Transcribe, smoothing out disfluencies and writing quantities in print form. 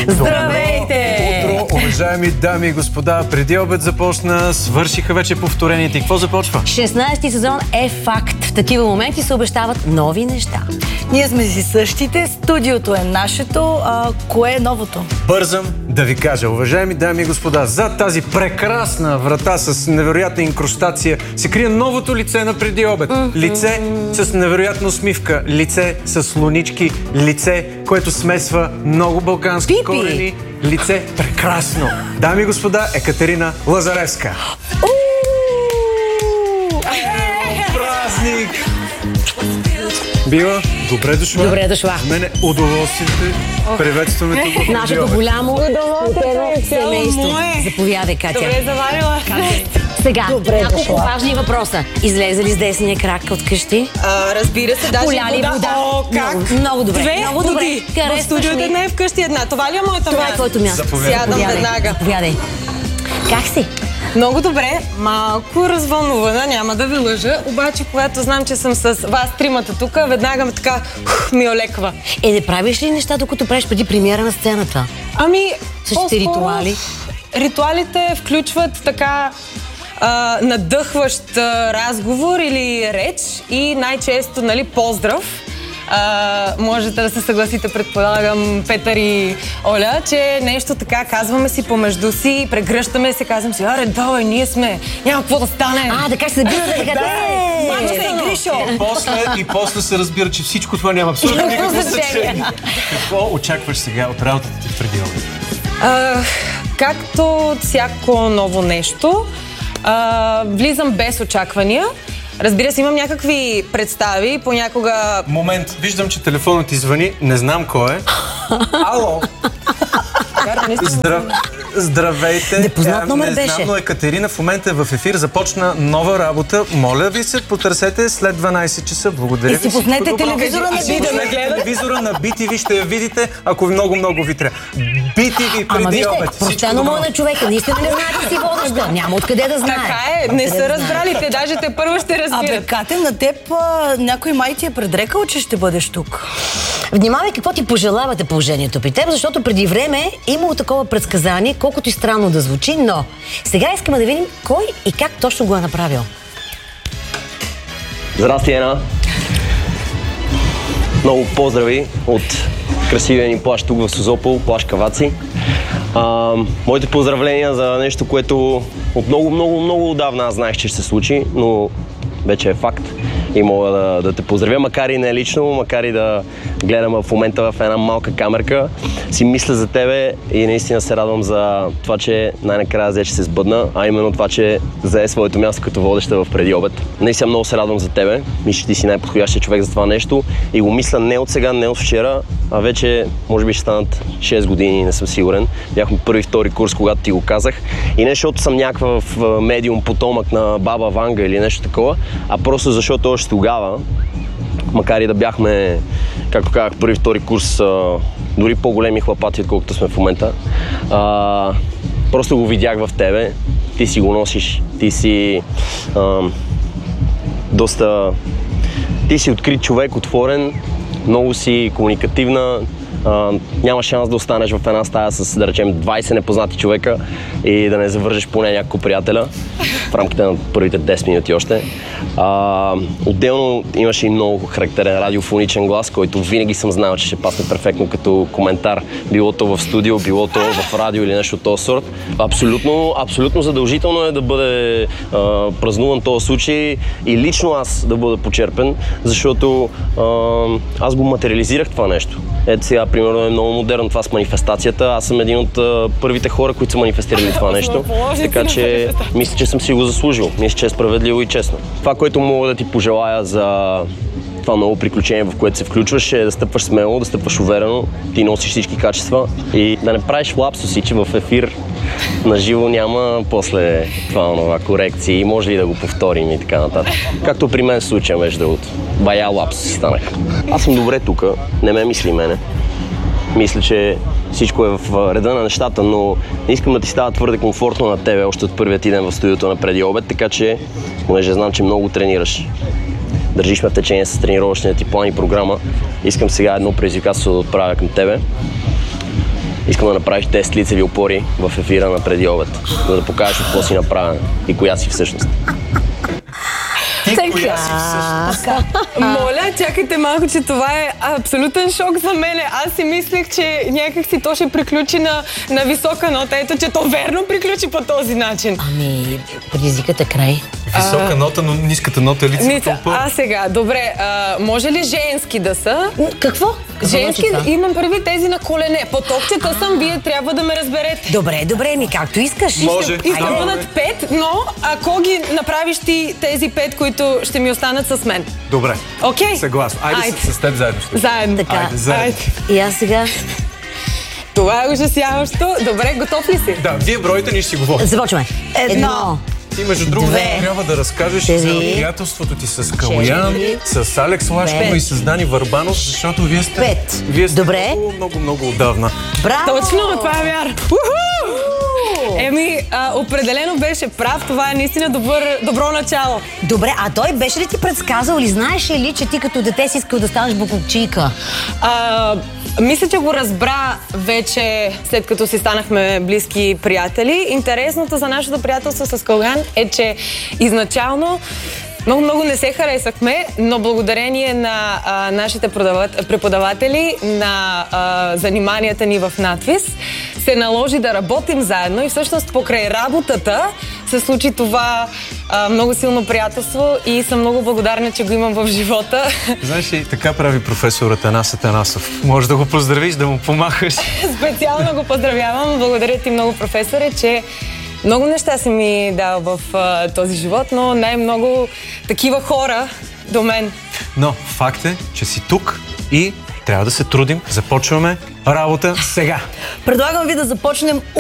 Здравейте! Утро, уважаеми дами и господа, преди обед започна, свършиха вече повторените. И какво започва? 16-ти сезон е факт. В такива моменти се обещават нови неща. Ние сме си същите, студиото е нашето, кое е новото? Бързам да ви кажа, уважаеми дами и господа, зад тази прекрасна врата с невероятна инкрустация се крие новото лице на преди обед. Лице с невероятна усмивка, лице с слонички, лице, което смесва много балкански корени, лице прекрасно. Дами и господа, Екатерина Лазаревска. Празник! Била, добре дошла. Добре дошла. За мен е удоволствие да приветстваме тук. Нашето голямо семейство. Заповядай, Катя. Добре заварила. Сега, няколко важни въпроса. Излезе ли с десния крак от къщи? Разбира се, даже вода. О, как? Много добре. Две много добре. В студиото една е вкъщи една. Това ли е моето място? Това е твоето място. Сядам веднага. Заповядай. Как си? Много добре, малко развълнувана, няма да ви лъжа, обаче когато знам, че съм с вас тримата тук, веднага така ми олеква. Не правиш ли неща, докато правиш преди премиера на сцената? Същите ритуали? Ритуалите включват така надъхващ разговор или реч и най-често, поздрав. Можете да се съгласите, предполагам, Петър и Оля, че нещо така казваме си помежду си, прегръщаме се, казвам си, аре, давай, ние сме, няма какво да стане. Да как се набира, така И после се разбира, че всичко това няма абсолютно никакво значение. Какво очакваш сега от работата ти преди обед? Както всяко ново нещо, влизам без очаквания. Разбира се, имам някакви представи, понякога... Момент, виждам, че телефонът ти звъни, не знам кой е. Ало! Здравейте! Непознат номер беше. Не знам, но Екатерина в момента е в ефир, започна нова работа. Моля ви се, потърсете след 12 часа. Благодаря ви. И си пуснете телевизора на BTV. Телевизора на BTV ще я видите, ако много ви трябва. BTV преди обед. Простено му на човека, наистина не знаете си водеща. Няма откъде да знае. Така е, не са разбрали, те даже те първо ще разбират. Кате, на теб някой май ти е предрекал, че ще бъдеш тук. Внимавай какво ти пожелавате положението при теб, защото преди време имало такова предсказание, колкото и странно да звучи, но сега искаме да видим кой и как точно го е направил. Здрасти, Ена! Много поздрави от красивия ни плаж тук в Созопол, плаж Каваци. Моите поздравления за нещо, което от много отдавна аз знаех, че ще се случи, но вече е факт и мога да те поздравя, макар и не лично, макар и да гледам в момента в една малка камерка. Си мисля за тебе и наистина се радвам за това, че най-накрая взе, че се сбъдна, а именно това, че зае своето място като водеща в преди обед. Наистина много се радвам за тебе. Мисля, че ти си най-подходящия човек за това нещо и го мисля не от сега, не от вчера, а вече може би ще станат 6 години, не съм сигурен. Бяхме първи и втори курс, когато ти го казах. И не защото съм някакъв медиум потомък на баба Ванга или нещо такова, а просто защото още тогава, макар и да бяхме, както казах, първи и втори курс, дори по-големи хлапати, отколкото сме в момента, просто го видях в тебе, ти си го носиш, ти си ти си открит човек, отворен, много си комуникативна, няма шанс да останеш в една стая с, да речем, 20 непознати човека и да не завържеш поне няколко приятеля в рамките на първите 10 минути още. Отделно имаше и много характерен радиофоничен глас, който винаги съм знал, че ще пасне перфектно като коментар, било то в студио, било то в радио или нещо от този сорт. Абсолютно задължително е да бъде празнуван този случай и лично аз да бъда почерпен, защото аз го материализирах това нещо. Ето сега, примерно, е много модерно това с манифестацията. Аз съм един от първите хора, които са манифестирали това нещо. Така че мисля, че съм си го заслужил. Мисля, че е справедливо и честно. Това, което мога да ти пожелая за това ново приключение, в което се включваш, е да стъпваш смело, да стъпваш уверено, ти носиш всички качества и да не правиш лапсуси, че в ефир на живо няма после това корекции, може ли да го повторим и така нататък. Както при мен случая, между другото. Бая лапсуси станах. Аз съм добре тук, не ме мисли мене. Мисля, че всичко е в реда на нещата, но не искам да ти става твърде комфортно на тебе още от първия ти ден в студиото на преди обед, така че, понеже знам, че много тренираш, държиш ме в течение с тренировъчния ти план и програма, искам сега едно предизвикателство да отправя към тебе. Искам да направиш 10 лицеви опори в ефира на преди обед, за да покажеш какво си направен и коя си всъщност. Моля, чакайте малко, че това е абсолютен шок за мене. Аз си мислех, че някак си то ще приключи на висока нота. Ето, че то верно приключи по този начин. Ами, предизвиката край. Висока нота, но ниската нота е лицевата опора. А сега, добре, може ли женски да са? Какво? Женски, имам първи тези на колене. По токчета съм, вие трябва да ме разберете. Добре, ми както искаш. Може. И ще бъдат 5, но ако ги направиш ти тези 5, които ще ми останат с мен. Добре. Окей? Съгласно. Айде с теб заедно ще. Заедно. Така. Айде, заедно. И аз сега Това е ужасяващо. Добре, готов ли си? Да, вие броите, ние ще си говорим. започваме. Едно. Ти, между другото, Две. трябва да разкажеш Три. за приятелството ти с Калоян, с Алекс Лашкова и с Дани Върбанов, защото вие сте... Пет. Вие сте Добре. много отдавна. Браво! Точно, това е вяра. Определено беше прав. Това е наистина добро начало. Добре, а той беше ли ти предсказал или знаеш ли, че ти като дете си искал да станеш буклучийка? Мисля, че го разбра вече, след като си станахме близки приятели. Интересното за нашето приятелство с Калоян е, че изначално много не се харесахме, но благодарение на нашите преподаватели, на заниманията ни в надвис, се наложи да работим заедно и всъщност покрай работата се случи това много силно приятелство и съм много благодарна, че го имам в живота. Знаеш ли, така прави професор Атанас Атанасов. Може да го поздравиш, да му помахаш. Специално го поздравявам. Благодаря ти много, професоре, че много неща си ми дал в този живот, но най-много такива хора до мен. Но факт е, че си тук и трябва да се трудим. Започваме работа сега. Предлагам ви да започнем